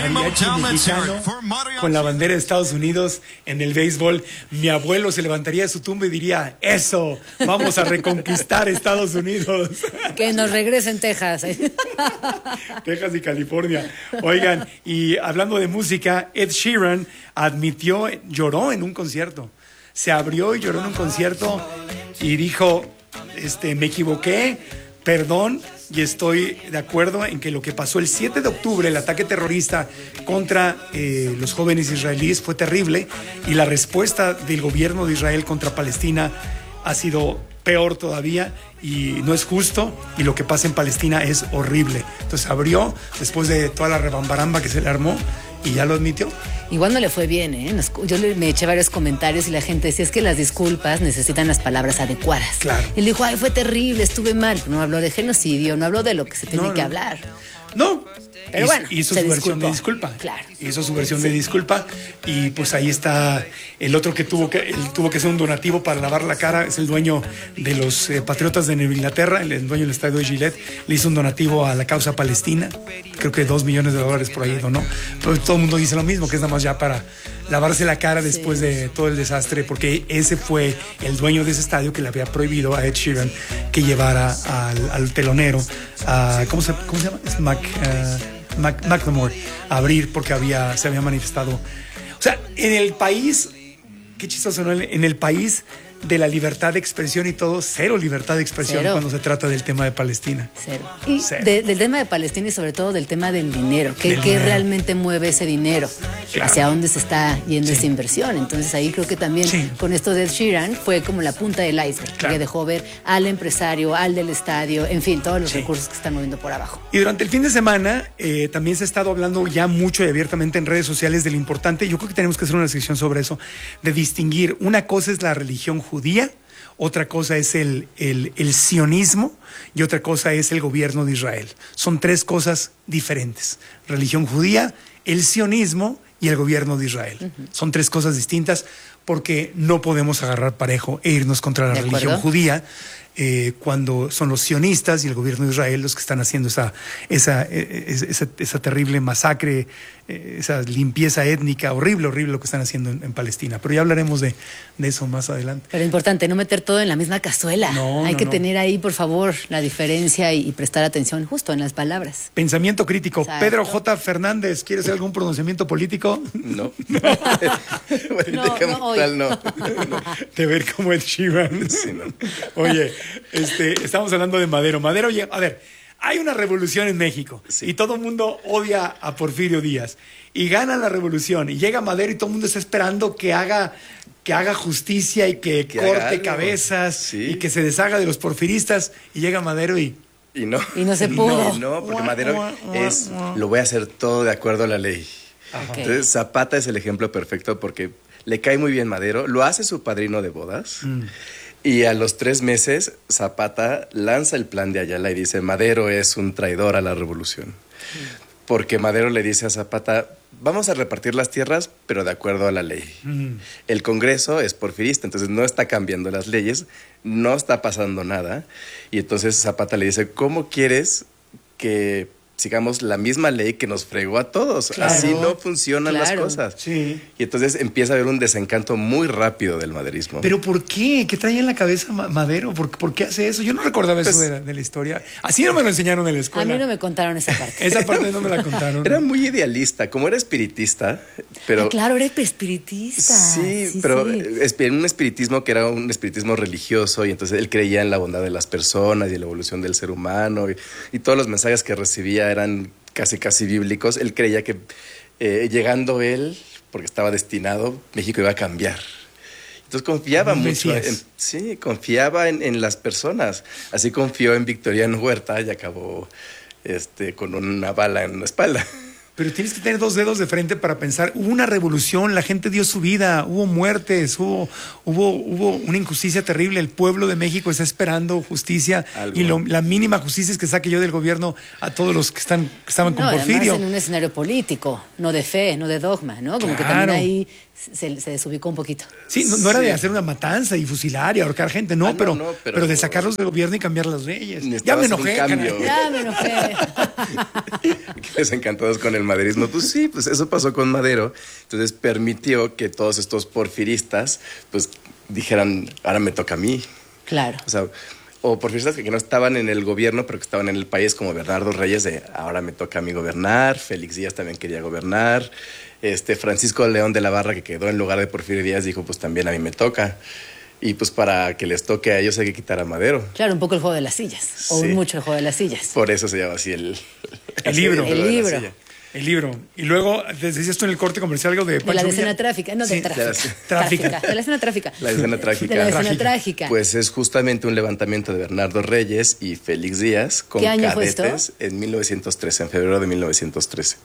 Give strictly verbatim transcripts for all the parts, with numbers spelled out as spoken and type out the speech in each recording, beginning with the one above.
mariachi mexicano con la bandera de Estados Unidos en el béisbol, mi abuelo se levantaría de su tumba y diría, eso, vamos a reconquistar Estados Unidos. Que nos regresen Texas. Texas y California. Oigan, y hablando de música, Ed Sheeran admitió, lloró en un concierto. Se abrió y lloró en un concierto y dijo, este, me equivoqué, perdón, y estoy de acuerdo en que lo que pasó el siete de octubre, el ataque terrorista contra eh, los jóvenes israelíes, fue terrible, y la respuesta del gobierno de Israel contra Palestina ha sido peor todavía y no es justo, y lo que pasa en Palestina es horrible. Entonces abrió después de toda la rebambaramba que se le armó y ya lo admitió. Igual no le fue bien, ¿eh? Yo le, me eché varios comentarios y la gente decía, es que las disculpas necesitan las palabras adecuadas. Claro. Él dijo, ay, fue terrible, estuve mal. No habló de genocidio, no habló de lo que se tiene no, que no. hablar. No, pero bueno, hizo se su versión disculpó. de disculpa. Claro. Hizo su versión Sí. de disculpa, y pues ahí está el otro que tuvo que él tuvo que hacer un donativo para lavar la cara. Es el dueño de los eh, Patriotas de Nueva Inglaterra, el, el dueño del estadio de Gillette. Le hizo un donativo a la causa palestina. Creo que dos millones de dólares por ahí donó. Pero todo el mundo dice lo mismo, que es nada más ya para lavarse la cara después sí. de todo el desastre, porque ese fue el dueño de ese estadio que le había prohibido a Ed Sheeran que llevara al, al telonero, a, ¿cómo, se, ¿cómo se llama? Es Mac, uh, Mac, Macklemore, a abrir porque había, se había manifestado. O sea, en el país, qué chistoso, ¿no? En el país de la libertad de expresión y todo, cero libertad de expresión cero. Cuando se trata del tema de Palestina. Cero. Y cero. De, del tema de Palestina y sobre todo del tema del dinero. ¿Qué, Del ¿qué dinero. realmente mueve ese dinero? Claro. ¿Hacia dónde se está yendo Sí. esa inversión? Entonces ahí creo que también Sí. con esto de Ed Sheeran fue como la punta del iceberg. Claro. Que dejó ver al empresario, al del estadio, en fin, todos los Sí. recursos que están moviendo por abajo. Y durante el fin de semana eh, también se ha estado hablando ya mucho y abiertamente en redes sociales de lo importante, yo creo que tenemos que hacer una sección sobre eso, de distinguir, una cosa es la religión judía, otra cosa es el, el, el sionismo y otra cosa es el gobierno de Israel. Son tres cosas diferentes. Religión judía, el sionismo y el gobierno de Israel. Uh-huh. Son tres cosas distintas porque no podemos agarrar parejo e irnos contra la religión judía eh, cuando son los sionistas y el gobierno de Israel los que están haciendo esa, esa, esa, esa, esa terrible masacre, esa limpieza étnica horrible, horrible lo que están haciendo en, en Palestina. Pero ya hablaremos de, de eso más adelante. Pero importante, no meter todo en la misma cazuela. No, Hay no, que no. tener ahí, por favor, la diferencia y, y prestar atención justo en las palabras. Pensamiento crítico. Exacto. Pedro J. Fernández, ¿quieres hacer algún pronunciamiento político? No. No, no hoy. Tal, no. De ver cómo Ed Sheeran. Sí, no. Oye, este, estamos hablando de Madero. Madero, a ver, hay una revolución en México sí. y todo el mundo odia a Porfirio Díaz. Y gana la revolución y llega Madero y todo el mundo está esperando que haga, que haga justicia y que, que corte cabezas sí. y que se deshaga de los porfiristas. Y llega Madero y... Y no. Y no se pudo. Y no, no, porque Madero es, lo voy a hacer todo de acuerdo a la ley. Okay. Entonces Zapata es el ejemplo perfecto porque le cae muy bien Madero, lo hace su padrino de bodas. Mm. Y a los tres meses, Zapata lanza el plan de Ayala y dice, Madero es un traidor a la revolución. Porque Madero le dice a Zapata, vamos a repartir las tierras, pero de acuerdo a la ley. Mm. El Congreso es porfirista, entonces no está cambiando las leyes, no está pasando nada. Y entonces Zapata le dice, ¿cómo quieres que sigamos la misma ley que nos fregó a todos? Claro, así no funcionan claro. las cosas. Sí. Y entonces empieza a haber un desencanto muy rápido del maderismo. ¿Pero por qué? ¿Qué trae en la cabeza Madero? ¿Por, ¿por qué hace eso? Yo no recordaba pues, eso de la, de la historia. Así no me lo enseñaron en la escuela. A mí no me contaron esa parte. Esa parte no me la contaron. Era muy idealista, como era espiritista, pero... Ah, claro, era espiritista. Sí, sí pero sí. en un espiritismo que era un espiritismo religioso y entonces él creía en la bondad de las personas y en la evolución del ser humano y, y todos los mensajes que recibía eran casi casi bíblicos. Él creía que eh, llegando él, porque estaba destinado, México iba a cambiar. Entonces confiaba mucho en, sí, confiaba en, en las personas. Así confió en Victoriano Huerta y acabó este, con una bala en la espalda. Pero tienes que tener dos dedos de frente para pensar, hubo una revolución, la gente dio su vida, hubo muertes, hubo, hubo, hubo una injusticia terrible, el pueblo de México está esperando justicia. Algo. Y lo, la mínima justicia es que saque yo del gobierno a todos los que, están, que estaban con no, Porfirio. En un escenario político, no de fe, no de dogma, ¿no? Como claro. que también ahí se, se desubicó un poquito. Sí, no, no era sí. de hacer una matanza y fusilar y ahorcar gente, no, ah, no, pero, no pero, pero de sacarlos del gobierno y cambiar las leyes. Ya me enojé, ya me enojé. Desencantados con el el maderismo. Pues sí, pues eso pasó con Madero. Entonces permitió que todos estos porfiristas, pues dijeran, ahora me toca a mí. Claro. O sea, o porfiristas que no estaban en el gobierno, pero que estaban en el país, como Bernardo Reyes, de ahora me toca a mí gobernar. Félix Díaz también quería gobernar. Este, Francisco León de la Barra, que quedó en lugar de Porfirio Díaz, dijo, pues también a mí me toca. Y pues para que les toque a ellos hay que quitar a Madero. Claro, un poco el juego de las sillas, sí. O mucho el juego de las sillas. Por eso se llama así el... El libro. El libro. El libro. Y luego, decías tú en el corte comercial algo de Pancho De la escena tráfica, no, de sí, tráfica. Tráfica. De la escena tráfica. La escena trágica. De la escena trágica. Pues es justamente un levantamiento de Bernardo Reyes y Félix Díaz con ¿Qué año cadetes fue esto? En mil novecientos trece, en febrero de mil novecientos trece.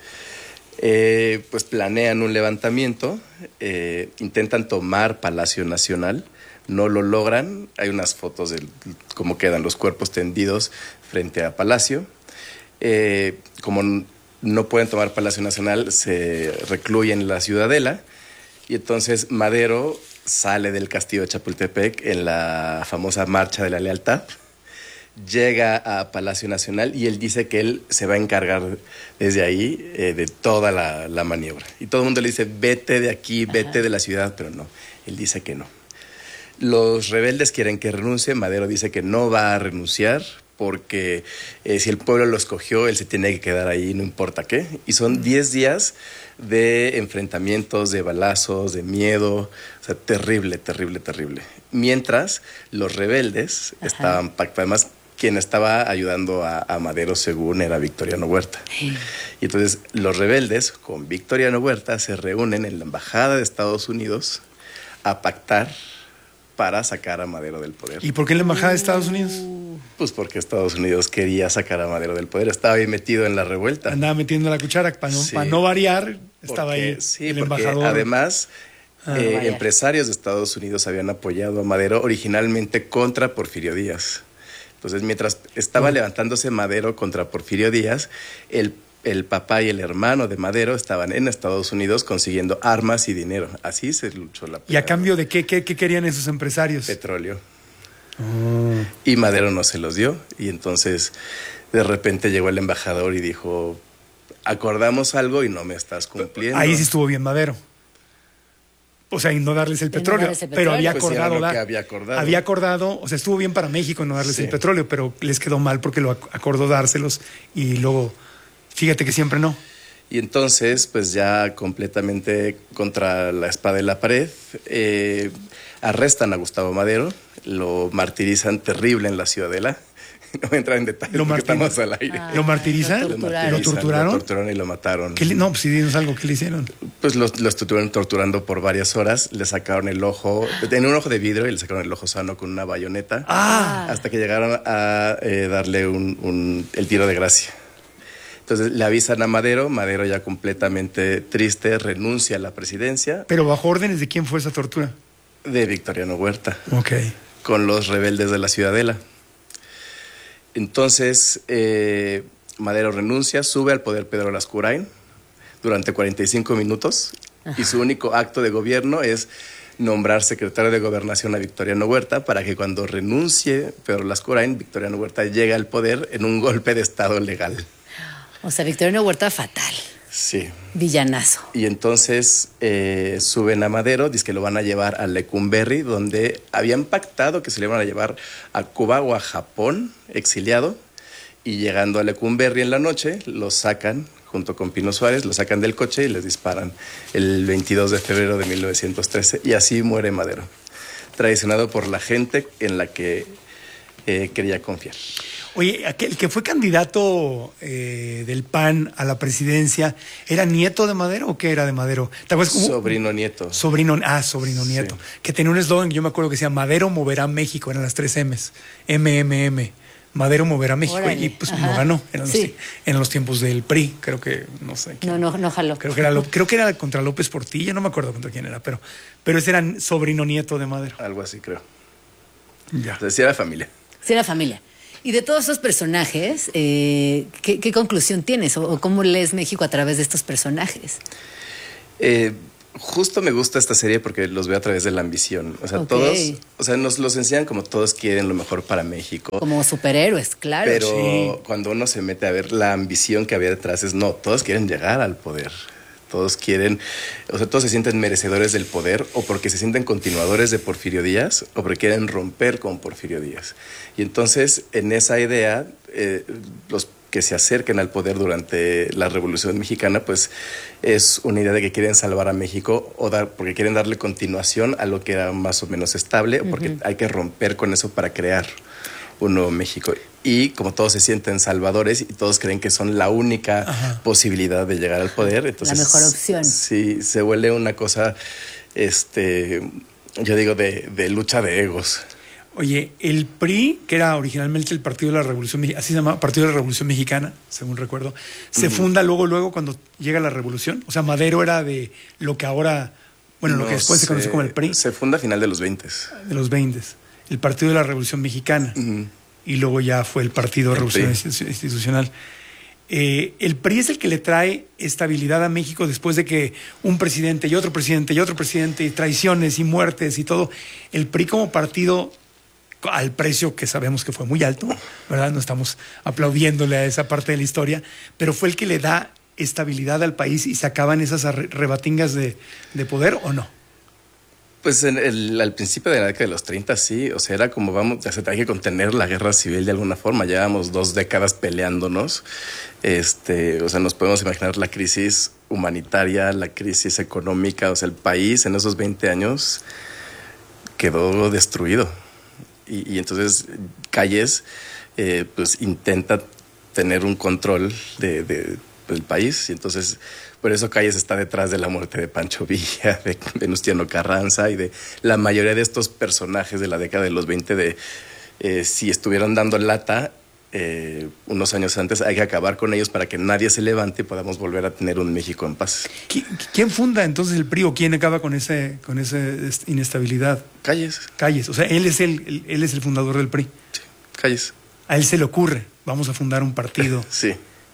Eh, pues planean un levantamiento, eh, intentan tomar Palacio Nacional, no lo logran. Hay unas fotos de cómo quedan los cuerpos tendidos frente a Palacio. Eh, como no pueden tomar Palacio Nacional, se recluyen en la Ciudadela y entonces Madero sale del castillo de Chapultepec en la famosa Marcha de la Lealtad, llega a Palacio Nacional y él dice que él se va a encargar desde ahí eh, de toda la, la maniobra. Y todo el mundo le dice, vete de aquí, vete Ajá. de la ciudad, pero no, él dice que no. Los rebeldes quieren que renuncie, Madero dice que no va a renunciar porque eh, si el pueblo lo escogió, él se tiene que quedar ahí, no importa qué. Y son diez días de enfrentamientos, de balazos, de miedo, o sea, terrible, terrible, terrible. Mientras los rebeldes Ajá. estaban pactados, además quien estaba ayudando a, a Madero según era Victoriano Huerta. Sí. Y entonces los rebeldes con Victoriano Huerta se reúnen en la embajada de Estados Unidos a pactar para sacar a Madero del poder. ¿Y por qué en la embajada de Estados Unidos? Pues porque Estados Unidos quería sacar a Madero del poder, estaba ahí metido en la revuelta. Andaba metiendo la cuchara para no, sí. para no variar, estaba porque, ahí sí, el porque embajador. Además, ah, eh, empresarios de Estados Unidos habían apoyado a Madero originalmente contra Porfirio Díaz. Entonces, mientras estaba uh. levantándose Madero contra Porfirio Díaz, el El papá y el hermano de Madero estaban en Estados Unidos consiguiendo armas y dinero. Así se luchó la pelea. ¿Y a cambio de qué, qué, qué querían esos empresarios? Petróleo. Oh. Y Madero no se los dio. Y entonces, de repente llegó el embajador y dijo, acordamos algo y no me estás cumpliendo. Ahí sí estuvo bien Madero. O sea, y no darles el petróleo, no darles el petróleo. Pero había pues acordado dar. Que había acordado. Había acordado, o sea, estuvo bien para México no darles sí. el petróleo, pero les quedó mal porque lo acordó dárselos y luego... Fíjate que siempre no. Y entonces, pues ya completamente contra la espada y la pared, eh, arrestan a Gustavo Madero, lo martirizan terrible en la Ciudadela. No voy a entrar en detalles ¿Lo porque martir... estamos al aire. Ah, ¿Lo martirizan? Lo torturaron. ¿Lo torturaron? Lo torturaron y lo mataron. ¿Qué le... No, pues sí, dinos algo, ¿qué le hicieron? Pues lo, lo estuvieron torturando por varias horas, le sacaron el ojo, en un ojo de vidrio y le sacaron el ojo sano con una bayoneta. Ah. Hasta que llegaron a eh, darle un, un, el tiro de gracia. Entonces le avisan a Madero, Madero ya completamente triste, renuncia a la presidencia. ¿Pero bajo órdenes de quién fue esa tortura? De Victoriano Huerta. Ok. Con los rebeldes de la Ciudadela. Entonces, eh, Madero renuncia, sube al poder Pedro Lascurain durante cuarenta y cinco minutos. Ajá. Y su único acto de gobierno es nombrar secretario de Gobernación a Victoriano Huerta para que cuando renuncie Pedro Lascurain, Victoriano Huerta llegue al poder en un golpe de Estado legal. O sea, Victoriano Huerta fatal. Sí. Villanazo. Y entonces eh, suben a Madero, dicen que lo van a llevar a Lecumberri, donde habían pactado que se le iban a llevar a Cuba o a Japón, exiliado, y llegando a Lecumberri en la noche, lo sacan, junto con Pino Suárez, lo sacan del coche y les disparan el veintidós de febrero de mil novecientos trece, y así muere Madero, traicionado por la gente en la que eh, quería confiar. Oye, aquel que fue candidato eh, del P A N a la presidencia, ¿era nieto de Madero o qué era de Madero? ¿Te acuerdas? Sobrino nieto. Sobrino, ah, sobrino nieto. Sí. Que tenía un eslogan, yo me acuerdo que decía, Madero moverá México, eran las tres M's, M M M. Madero moverá México. Órale. Y pues Ajá. no ganó, eran sí. los, en los tiempos del P R I, creo que, no sé. Quién. No, no, no jaló. Creo que, era, creo que era contra López Portilla, no me acuerdo contra quién era, pero, pero ese era sobrino nieto de Madero. Algo así, creo. Ya. Entonces, sí era familia. Sí era familia. Y de todos esos personajes, eh, ¿qué, ¿qué conclusión tienes? O, ¿O cómo lees México a través de estos personajes? Eh, Justo me gusta esta serie porque los veo a través de la ambición. O sea, Ok. todos, o sea, nos los enseñan como todos quieren lo mejor para México. Como superhéroes, claro. Pero sí. cuando uno se mete a ver la ambición que había detrás, es no, todos quieren llegar al poder. Todos quieren, o sea, todos se sienten merecedores del poder o porque se sienten continuadores de Porfirio Díaz o porque quieren romper con Porfirio Díaz. Y entonces, en esa idea, eh, los que se acerquen al poder durante la Revolución Mexicana, pues es una idea de que quieren salvar a México o dar, porque quieren darle continuación a lo que era más o menos estable, o porque uh-huh. hay que romper con eso para crear un nuevo México. Y como todos se sienten salvadores y todos creen que son la única Ajá. posibilidad de llegar al poder, entonces la mejor opción. Sí, se vuelve una cosa, este, yo digo, de, de lucha de egos. Oye, el P R I, que era originalmente el Partido de la Revolución Mexicana, así se llama, Partido de la Revolución Mexicana, según recuerdo, se uh-huh. funda luego, luego cuando llega la Revolución. O sea, Madero era de lo que ahora, bueno, no, lo que después se, se conoce como el P R I. Se funda a final de los veintes. De los veintes. El Partido de la Revolución Mexicana. Uh-huh. Y luego ya fue el Partido de Revolución Institucional. Eh, el P R I es el que le trae estabilidad a México después de que un presidente y otro presidente y otro presidente y traiciones y muertes y todo. El P R I como partido, al precio que sabemos que fue muy alto, ¿verdad? No estamos aplaudiéndole a esa parte de la historia, pero fue el que le da estabilidad al país y sacaban esas rebatingas de, de poder, ¿o no? Pues en el, al principio de la década de los treinta, sí. O sea, era como, vamos, o sea, hay que contener la guerra civil de alguna forma. Llevamos dos décadas peleándonos. Este, o sea, nos podemos imaginar la crisis humanitaria, la crisis económica. O sea, el país en esos veinte años quedó destruido. Y, y entonces Calles, eh, pues, intenta tener un control de, de, del país. Y entonces... Por eso Calles está detrás de la muerte de Pancho Villa, de Venustiano Carranza y de la mayoría de estos personajes de la década de los veinte de eh, si estuvieran dando lata eh, unos años antes, hay que acabar con ellos para que nadie se levante y podamos volver a tener un México en paz. ¿Quién funda entonces el P R I o quién acaba con ese con esa inestabilidad? Calles. Calles, o sea, él es el, él es el fundador del P R I. Sí, Calles. A él se le ocurre, vamos a fundar un partido. Sí.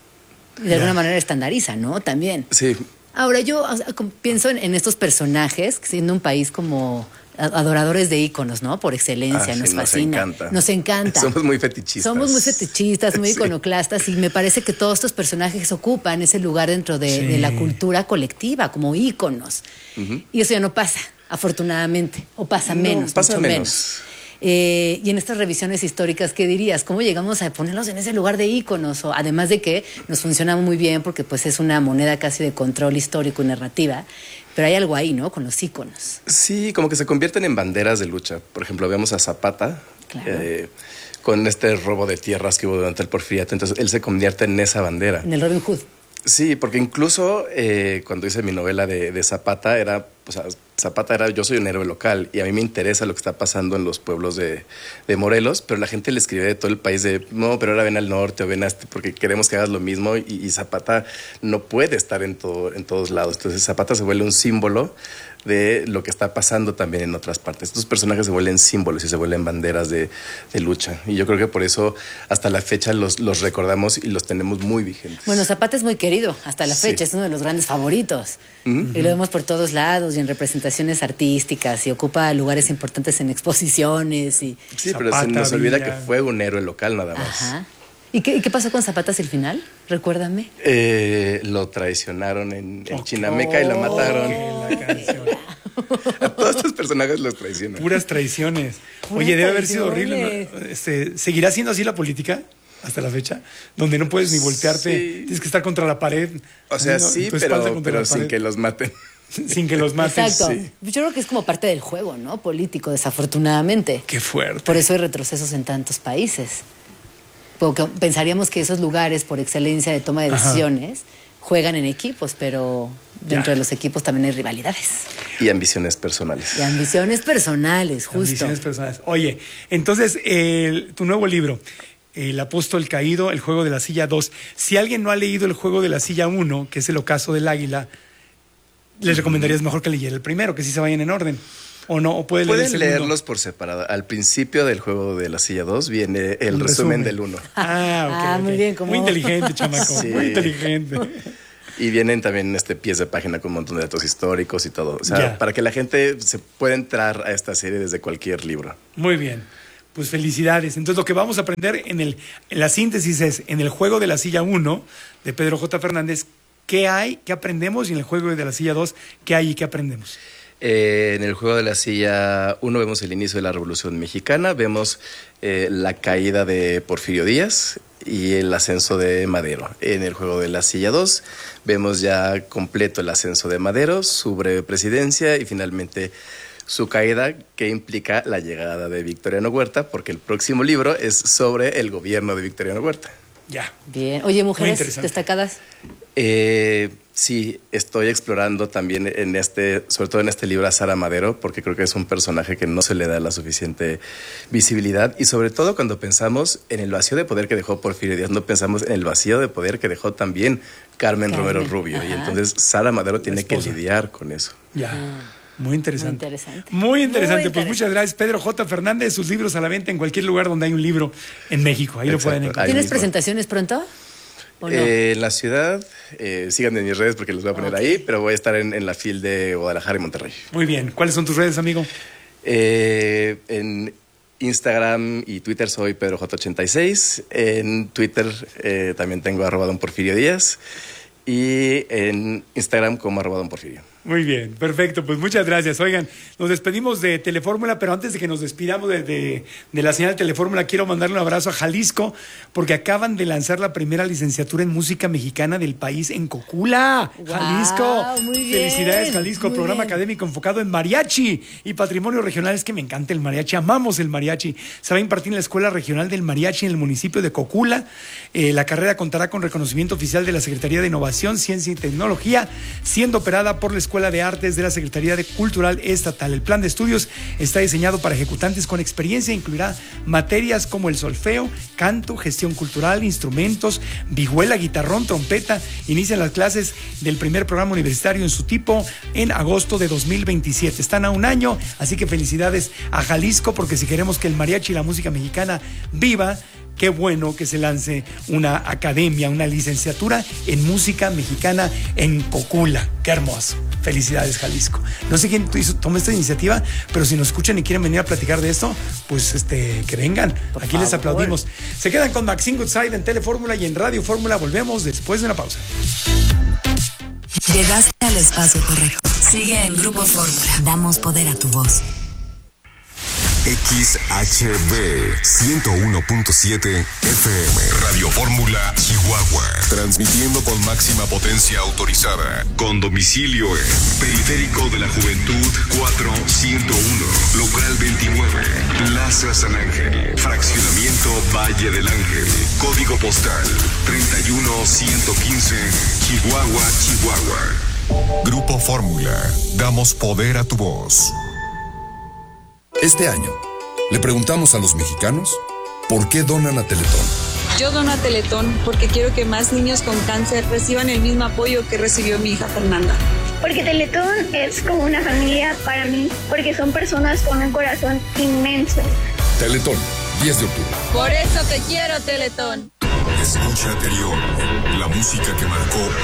De alguna ya. manera estandariza, ¿no? También. Sí. Ahora, yo o sea, pienso en, en estos personajes, siendo un país como adoradores de íconos, ¿no? Por excelencia, ah, nos sí, fascina. Nos encanta. Nos encanta. Somos muy fetichistas. Somos muy fetichistas, muy sí. iconoclastas, y me parece que todos estos personajes ocupan ese lugar dentro de, sí. de la cultura colectiva, como íconos. Uh-huh. Y eso ya no pasa, afortunadamente, o pasa no, menos, pasa mucho menos. menos. Eh, y en estas revisiones históricas, ¿qué dirías? ¿Cómo llegamos a ponerlos en ese lugar de íconos? O, además de que nos funciona muy bien porque pues es una moneda casi de control histórico y narrativa, pero hay algo ahí, ¿no? Con los íconos. Sí, como que se convierten en banderas de lucha. Por ejemplo, vemos a Zapata claro. eh, con este robo de tierras que hubo durante el Porfiriato. Entonces él se convierte en esa bandera. En el Robin Hood. Sí, porque incluso eh, cuando hice mi novela de, de Zapata, era, o sea, Zapata era, yo soy un héroe local y a mí me interesa lo que está pasando en los pueblos de, de Morelos, pero la gente le escribe de todo el país de, no, pero ahora ven al norte o ven a este porque queremos que hagas lo mismo y, y Zapata no puede estar en, todo, en todos lados. Entonces Zapata se vuelve un símbolo de lo que está pasando también en otras partes. Estos personajes se vuelven símbolos y se vuelven banderas de, de lucha. Y yo creo que por eso hasta la fecha los, los recordamos y los tenemos muy vigentes. Bueno, Zapata es muy querido hasta la fecha, sí. es uno de los grandes favoritos. Uh-huh. Y lo vemos por todos lados y en representaciones artísticas y ocupa lugares importantes en exposiciones. Y... Sí, Zapata, pero se nos olvida Villa. que fue un héroe local nada más. Ajá. ¿Y qué, ¿Y qué pasó con Zapata hacia el final? Recuérdame. Eh, lo traicionaron en, en oh, Chinameca y lo mataron. Oh, la canción. A todos estos personajes los traicionan. Puras traiciones. Puras Oye, debe haber sido horrible, ¿no? Este, ¿Seguirá siendo así la política hasta la fecha? Donde no puedes ni voltearte, sí. tienes que estar contra la pared. O sea, no, sí, pero, pero sin que los maten. Sin que los maten. Exacto. Sí. Yo creo que es como parte del juego, ¿no? Político, desafortunadamente. Qué fuerte. Por eso hay retrocesos en tantos países. Porque pensaríamos que esos lugares por excelencia de toma de decisiones Ajá. juegan en equipos, pero dentro ya. de los equipos también hay rivalidades. Y ambiciones personales. Y ambiciones personales, justo. Ambiciones personales. Oye, entonces, eh, tu nuevo libro, El Apóstol Caído, El Juego de la Silla dos. Si alguien no ha leído El Juego de la Silla uno, que es El Ocaso del Águila, les recomendarías mejor que leyera el primero, que sí se vayan en orden. ¿O no? ¿O puede Pueden leerlos por separado. Al principio del Juego de la Silla dos viene el resumen, resumen del uno. Ah, ok. Ah, okay. muy bien. ¿Cómo? Muy inteligente, chamaco. Sí. Muy inteligente. Y vienen también este pies de página con un montón de datos históricos y todo. O sea, ya. para que la gente se pueda entrar a esta serie desde cualquier libro. Muy bien. Pues felicidades. Entonces lo que vamos a aprender en, el, en la síntesis es, en el juego de la silla uno de Pedro J. Fernández, ¿qué hay, qué aprendemos? Y en el juego de la silla dos, ¿qué hay y qué aprendemos? Eh, en el juego de la silla uno vemos el inicio de la Revolución Mexicana, vemos eh, la caída de Porfirio Díaz y el ascenso de Madero. En el juego de la silla dos vemos ya completo el ascenso de Madero, su breve presidencia y finalmente su caída, que implica la llegada de Victoriano Huerta, porque el próximo libro es sobre el gobierno de Victoriano Huerta. Ya. Bien. Oye, mujeres destacadas. Eh, sí, estoy explorando también en este, sobre todo en este libro, a Sara Madero, porque creo que es un personaje que no se le da la suficiente visibilidad, y sobre todo cuando pensamos en el vacío de poder que dejó Porfirio Díaz, no pensamos en el vacío de poder que dejó también Carmen, Carmen. Romero Rubio. Ajá. Y entonces Sara Madero tiene que lidiar con eso. Ya. Ah. Muy interesante. Muy interesante. Muy interesante. Muy pues interesante. Muchas gracias, Pedro J. Fernández. Sus libros a la venta en cualquier lugar donde hay un libro en México. Ahí Exacto. lo pueden encontrar. ¿Tienes presentaciones pronto? ¿O no? eh, en la ciudad, eh, síganme en mis redes porque los voy a poner okay. ahí, pero voy a estar en, en la FIL de Guadalajara y Monterrey. Muy bien. ¿Cuáles son tus redes, amigo? Eh, en Instagram y Twitter soy Pedro J ochenta y seis. En Twitter eh, también tengo arroba don Porfirio Díaz. Y en Instagram como arroba don Porfirio. Muy bien, perfecto, pues muchas gracias. Oigan, nos despedimos de Telefórmula, pero antes de que nos despidamos de, de, de la señal de Telefórmula, quiero mandarle un abrazo a Jalisco, porque acaban de lanzar la primera licenciatura en música mexicana del país en Cocula, wow, Jalisco. Muy bien, felicidades, Jalisco, muy programa bien. académico enfocado en mariachi y patrimonio regional. Es que me encanta el mariachi, amamos el mariachi. Se va a impartir en la Escuela Regional del Mariachi en el municipio de Cocula. Eh, la carrera contará con reconocimiento oficial de la Secretaría de Innovación, Ciencia y Tecnología, siendo operada por la Escuela de Artes de la Secretaría de Cultural Estatal. El plan de estudios está diseñado para ejecutantes con experiencia e incluirá materias como el solfeo, canto, gestión cultural, instrumentos, vihuela, guitarrón, trompeta. Inician las clases del primer programa universitario en su tipo en agosto de dos mil veintisiete. Están a un año, así que felicidades a Jalisco, porque si queremos que el mariachi y la música mexicana viva, qué bueno que se lance una academia, una licenciatura en música mexicana en Cocula. Qué hermoso. Felicidades, Jalisco. No sé quién hizo, tomó esta iniciativa, pero si nos escuchan y quieren venir a platicar de esto, pues este, que vengan. Por Aquí favor. Les aplaudimos. Se quedan con Maxine Goodside en Telefórmula y en Radio Fórmula. Volvemos después de una pausa. Llegaste al espacio correcto. Sigue en Grupo Fórmula. Damos poder a tu voz. X H B ciento uno punto siete F M Radio Fórmula Chihuahua, transmitiendo con máxima potencia autorizada, con domicilio en Periférico de la Juventud cuatrocientos uno, local veintinueve, Plaza San Ángel, fraccionamiento Valle del Ángel, código postal treinta y uno ciento quince, Chihuahua, Chihuahua. Grupo Fórmula, damos poder a tu voz. Este año, le preguntamos a los mexicanos por qué donan a Teletón. Yo dono a Teletón porque quiero que más niños con cáncer reciban el mismo apoyo que recibió mi hija Fernanda. Porque Teletón es como una familia para mí, porque son personas con un corazón inmenso. Teletón, diez de octubre. Por eso te quiero, Teletón. Escucha Anterior, la música que marcó